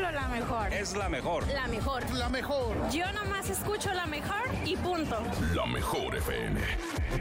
solo la mejor. Es la mejor. La mejor. La mejor. Yo nomás escucho la mejor y punto. La Mejor FM.